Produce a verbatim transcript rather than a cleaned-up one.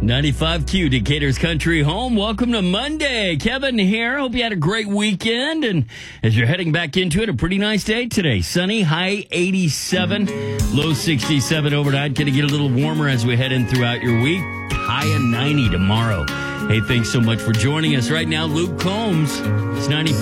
ninety-five Q, Decatur's Country Home. Welcome to Monday. Kevin here. Hope you had a great weekend. And as you're heading back into it, a pretty nice day today. Sunny, high eighty-seven, low sixty-seven overnight. Going to get a little warmer as we head in throughout your week. High of ninety tomorrow. Hey, thanks so much for joining us. Right now, Luke Combs. It's ninety-five.